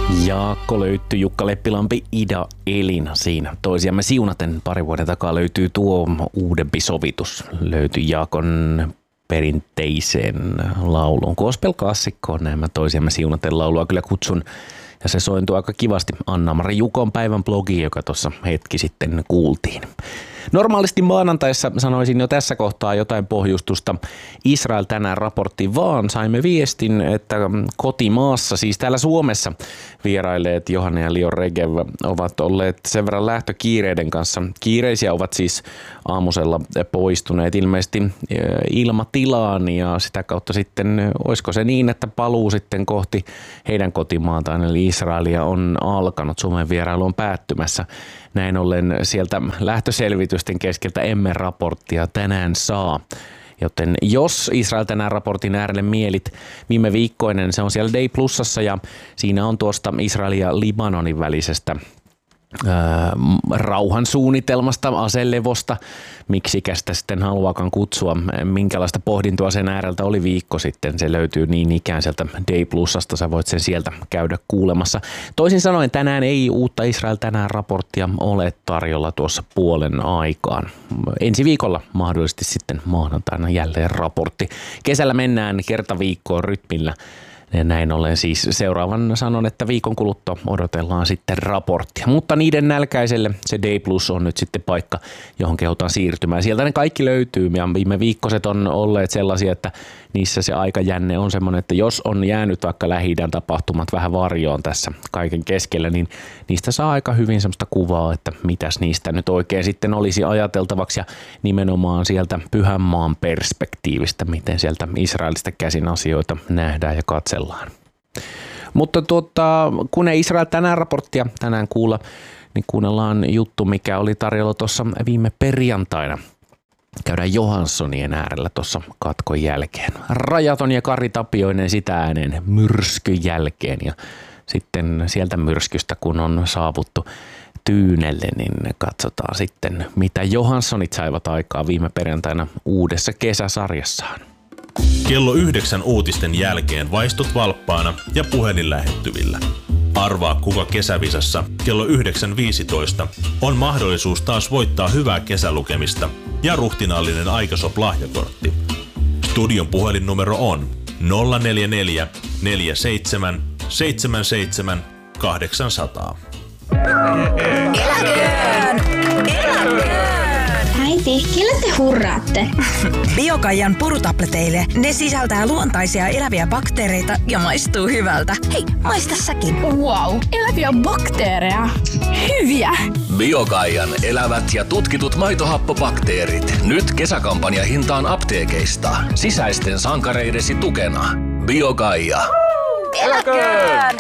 Jaakko löytyy, Jukka Leppilampi, Ida Elina siinä. Toisiamme siunaten pari vuoden takaa löytyy tuo uudempi sovitus. Löytyy Jaakon perinteiseen lauluun. Gospel-klassikkoon näin mä toisiamme siunaten laulua kyllä kutsun. Ja se sointuu aika kivasti Anna-Mari Jukon päivän blogiin, joka tuossa hetki sitten kuultiin. Normaalisti maanantaissa sanoisin jo tässä kohtaa jotain pohjustusta Israel tänään raporttiin, vaan saimme viestin, että kotimaassa, siis täällä Suomessa vierailleet Johanna ja Lior Regev ovat olleet sen verran lähtökiireiden kanssa. Kiireisiä ovat siis aamusella poistuneet ilmeisesti ilmatilaan ja sitä kautta sitten, olisiko se niin, että paluu sitten kohti heidän kotimaataan eli Israelia on alkanut, Suomen vierailu on päättymässä. Näin ollen sieltä lähtöselvitysten keskeltä emme raporttia tänään saa. Joten jos Israel tänään raportin äärelle mielit, viime viikkoinen se on siellä Day Plusassa ja siinä on tuosta Israelin ja Libanonin välisestä rauhansuunnitelmasta, aselevosta, miksikä sitä sitten haluakaan kutsua, minkälaista pohdintoa sen ääreltä oli viikko sitten. Se löytyy niin ikään sieltä Day Plusasta, sä voit sen sieltä käydä kuulemassa. Toisin sanoen tänään ei uutta Israel tänään raporttia ole tarjolla tuossa puolen aikaan. Ensi viikolla mahdollisesti sitten maanantaina jälleen raportti. Kesällä mennään kertaviikkoon rytmillä. Ja näin ollen siis seuraavan sanon, että viikon kuluttua odotellaan sitten raporttia. Mutta niiden nälkäiselle se Day Plus on nyt sitten paikka, johon kehotaan siirtymään. Sieltä ne kaikki löytyy ja viime viikkoset on olleet sellaisia, että niissä se aikajänne on semmoinen, että jos on jäänyt vaikka Lähi-idän tapahtumat vähän varjoon tässä kaiken keskellä, niin niistä saa aika hyvin semmoista kuvaa, että mitäs niistä nyt oikein sitten olisi ajateltavaksi ja nimenomaan sieltä Pyhänmaan perspektiivistä, miten sieltä Israelista käsin asioita nähdään ja katsellaan. Mutta kun ei Israel tänään raporttia tänään kuulla, niin kuunnellaan juttu, mikä oli tarjolla tuossa viime perjantaina. Käydään Johanssonien äärellä tuossa katkon jälkeen. Rajaton ja Kari Tapioinen sitä ääneen myrskyn jälkeen ja sitten sieltä myrskystä kun on saavuttu Tyynelle, niin katsotaan sitten mitä Johanssonit saivat aikaa viime perjantaina uudessa kesäsarjassaan. Kello 9 uutisten jälkeen vaistut valppaana ja puhelin lähettyvillä. Arvaa kuka kesävisassa kello 9.15 on mahdollisuus taas voittaa hyvää kesälukemista ja ruhtinaallinen Aikasop-lahjakortti. Studion puhelinnumero on 044 47 77 800. Eläköön! Äiti, kelle te hurraatte? Biokaijan purutableteille. Ne sisältää luontaisia eläviä bakteereita ja maistuu hyvältä. Hei, maista säkin. Wow, eläviä bakteereja. Hyviä! Biokaijan elävät ja tutkitut maitohappobakteerit. Nyt kesäkampanjahintaan apteekeista. Sisäisten sankareidesi tukena. Biokaija. Eläköön!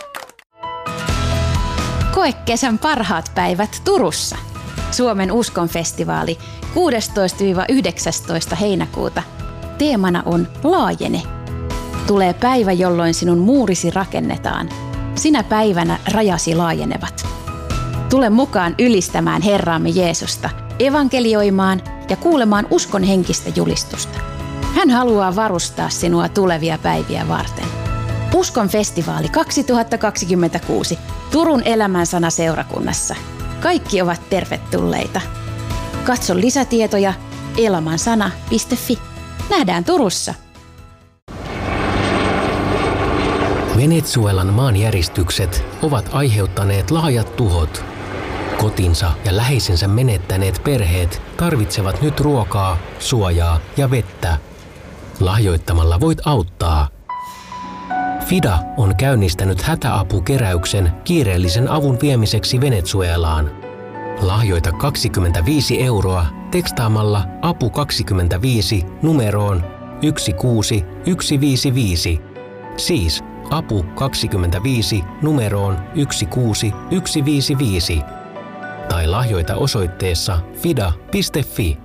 Koe kesän parhaat päivät Turussa. Suomen uskonfestivaali 16-19 heinäkuuta. Teemana on Laajene. Tulee päivä, jolloin sinun muurisi rakennetaan. Sinä päivänä rajasi laajenevat. Tule mukaan ylistämään Herraamme Jeesusta, evankelioimaan ja kuulemaan uskon henkistä julistusta. Hän haluaa varustaa sinua tulevia päiviä varten. Uskonfestivaali 2026 Turun Elämänsana seurakunnassa. Kaikki ovat tervetulleita. Katso lisätietoja elamansana.fi. Nähdään Turussa. Venezuelan maanjäristykset ovat aiheuttaneet laajat tuhot. Kotinsa ja läheisensä menettäneet perheet tarvitsevat nyt ruokaa, suojaa ja vettä. Lahjoittamalla voit auttaa. FIDA on käynnistänyt hätäapukeräyksen kiireellisen avun viemiseksi Venezuelaan. Lahjoita 25 € tekstaamalla apu 25 numeroon 16155. Siis apu 25 numeroon 16155. Tai lahjoita osoitteessa fida.fi.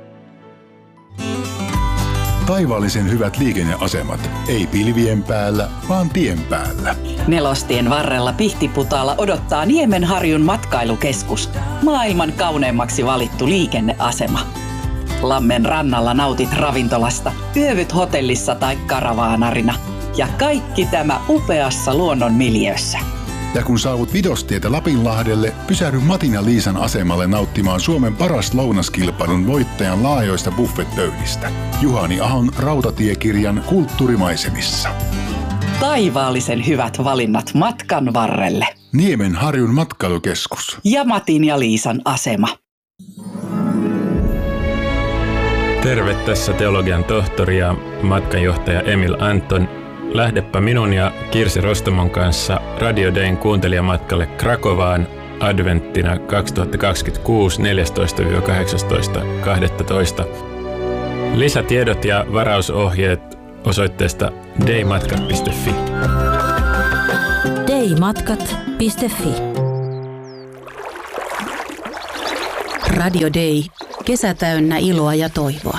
Taivaallisen hyvät liikenneasemat. Ei pilvien päällä, vaan tien päällä. Nelostien varrella Pihtiputaalla odottaa Niemenharjun matkailukeskus. Maailman kauneimmaksi valittu liikenneasema. Lammen rannalla nautit ravintolasta, yövyt hotellissa tai karavaanarina. Ja kaikki tämä upeassa luonnon miljöössä. Ja kun saavut Vidostietä Lapinlahdelle, pysähdy Matin ja Liisan asemalle nauttimaan Suomen paras lounaskilpailun voittajan laajoista buffetpöydistä. Juhani Ahon rautatiekirjan Kulttuurimaisemissa. Taivaallisen hyvät valinnat matkan varrelle. Niemenharjun matkailukeskus. Ja Matin ja Liisan asema. Terve, tässä teologian tohtori ja matkanjohtaja Emil Anton. Lähdepä minun ja Kirsi Rostomon kanssa Radio Dayn kuuntelijamatkalle Krakovaan adventtina 2026 14-18.12. Lisätiedot ja varausohjeet osoitteesta daymatkat.fi. daymatkat.fi. Radio Day. Kesä täynnä iloa ja toivoa.